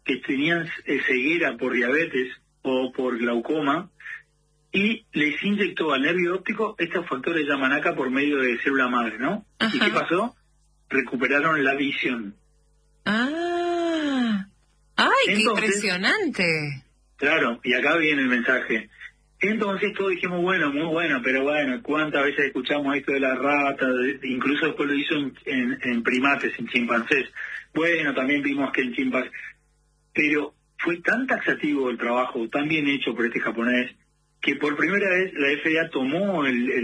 que tenían ceguera por diabetes o por glaucoma, y les inyectó al nervio óptico estos factores de Yamanaka por medio de célula madre, ¿no? Ajá. ¿Y qué pasó? Recuperaron la visión. ¡Ay, Entonces, qué impresionante! Claro, y acá viene el mensaje. Entonces todos dijimos, bueno, muy bueno, pero bueno, ¿cuántas veces escuchamos esto de la rata? Incluso después lo hizo en primates, en chimpancés. Bueno, también vimos que en chimpancés. Pero fue tan taxativo el trabajo, tan bien hecho por este japonés, que por primera vez la FDA tomó,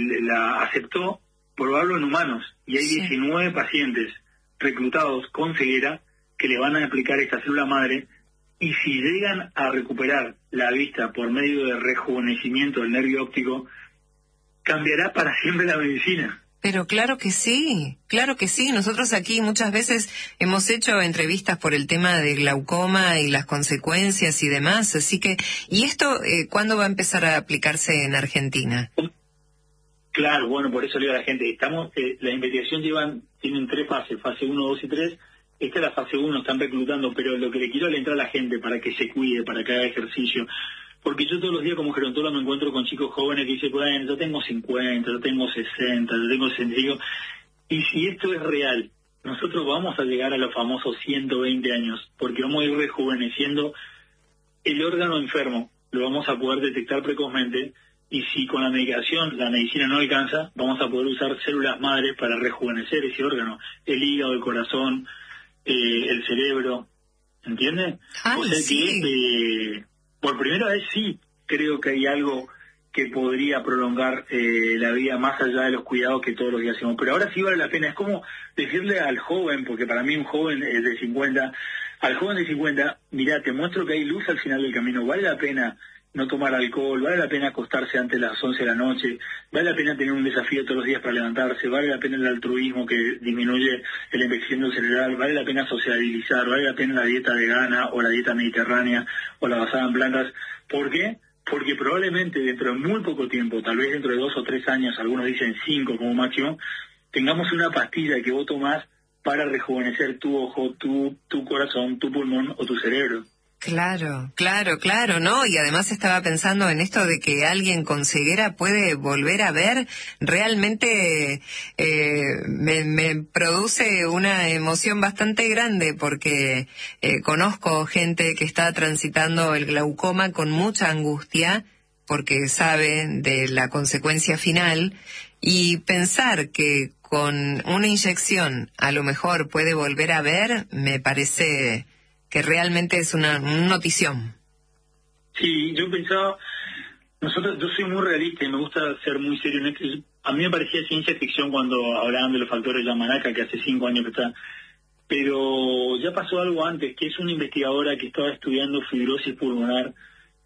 aceptó probarlo en humanos. Y hay 19 pacientes reclutados con ceguera que le van a aplicar esta célula madre. Y si llegan a recuperar la vista por medio de rejuvenecimiento del nervio óptico, cambiará para siempre la medicina. Pero claro que sí, claro que sí. Nosotros aquí muchas veces hemos hecho entrevistas por el tema de glaucoma y las consecuencias y demás, así que, ¿y esto cuándo va a empezar a aplicarse en Argentina? Claro, bueno, por eso le digo a la gente, la investigación tienen 3 fases, fase 1, 2 y 3. Esta es la fase 1, están reclutando, pero lo que le quiero alentar a la gente para que se cuide, para que haga ejercicio, porque yo todos los días como gerontólogo me encuentro con chicos jóvenes que dicen, bueno, yo tengo 50, yo tengo 60, yo tengo 65, y si esto es real, nosotros vamos a llegar a los famosos 120 años, porque vamos a ir rejuveneciendo el órgano enfermo, lo vamos a poder detectar precozmente, y si con la medicación, la medicina no alcanza, vamos a poder usar células madres para rejuvenecer ese órgano, el hígado, el corazón, el cerebro, ¿entiendes? O sea que por primera vez sí creo que hay algo que podría prolongar la vida más allá de los cuidados que todos los días hacemos. Pero ahora sí vale la pena, es como decirle al joven, porque para mí un joven es de 50, al joven de 50, mirá, te muestro que hay luz al final del camino, vale la pena no tomar alcohol, vale la pena acostarse antes de las 11 de la noche, vale la pena tener un desafío todos los días para levantarse, vale la pena el altruismo que disminuye el envejecimiento cerebral, vale la pena sociabilizar, vale la pena la dieta vegana o la dieta mediterránea o la basada en plantas. ¿Por qué? Porque probablemente dentro de muy poco tiempo, tal vez dentro de 2 o 3 años, algunos dicen 5 como máximo, tengamos una pastilla que vos tomás para rejuvenecer tu ojo, tu corazón, tu pulmón o tu cerebro. Claro, claro, claro, ¿no? Y además estaba pensando en esto de que alguien con ceguera puede volver a ver. Realmente me produce una emoción bastante grande porque conozco gente que está transitando el glaucoma con mucha angustia porque sabe de la consecuencia final, y pensar que con una inyección a lo mejor puede volver a ver, me parece que realmente es una notición. Sí, yo pensaba, yo soy muy realista y me gusta ser muy serio en esto. A mí me parecía ciencia ficción cuando hablaban de los factores de Yamanaka, que hace 5 años que está, pero ya pasó algo antes, que es una investigadora que estaba estudiando fibrosis pulmonar,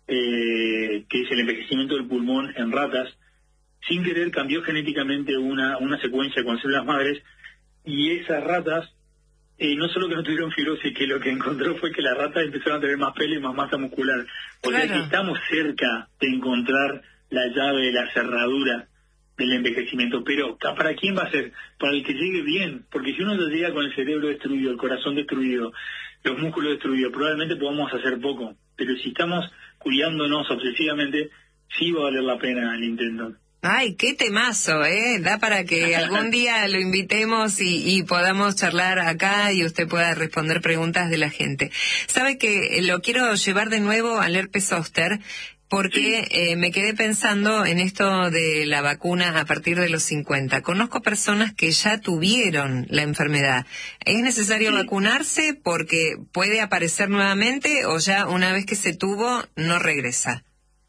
que es el envejecimiento del pulmón en ratas. Sin querer cambió genéticamente una secuencia con células madres, y esas ratas no solo que no tuvieron fibrosis, que lo que encontró fue que las ratas empezaron a tener más pelo y más masa muscular. O sea que estamos cerca de encontrar la llave, la cerradura del envejecimiento. Pero ¿para quién va a ser? Para el que llegue bien. Porque si uno ya llega con el cerebro destruido, el corazón destruido, los músculos destruidos, probablemente podamos hacer poco. Pero si estamos cuidándonos obsesivamente, sí va a valer la pena el intento. Ay, qué temazo, da para que algún día lo invitemos y podamos charlar acá y usted pueda responder preguntas de la gente. Sabe que lo quiero llevar de nuevo al herpes zóster porque me quedé pensando en esto de la vacuna a partir de los 50. Conozco personas que ya tuvieron la enfermedad. ¿Es necesario vacunarse porque puede aparecer nuevamente o ya una vez que se tuvo no regresa?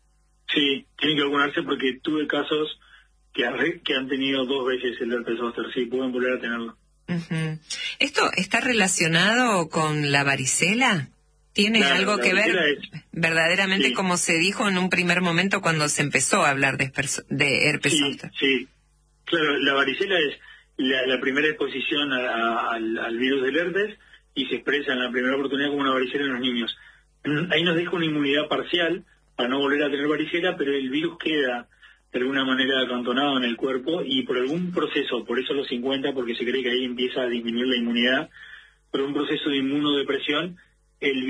Sí, tienen que vacunarse porque tuve casos que han tenido 2 veces el herpes zóster, sí, pueden volver a tenerlo. Uh-huh. ¿Esto está relacionado con la varicela? ¿Tiene algo que ver verdaderamente como se dijo en un primer momento cuando se empezó a hablar de herpes zóster? Sí, claro, la varicela es la primera exposición al virus del herpes y se expresa en la primera oportunidad como una varicela en los niños. Ahí nos deja una inmunidad parcial para no volver a tener varicela, pero el virus queda de alguna manera acantonado en el cuerpo y por algún proceso, por eso los 50, porque se cree que ahí empieza a disminuir la inmunidad, por un proceso de inmunodepresión, el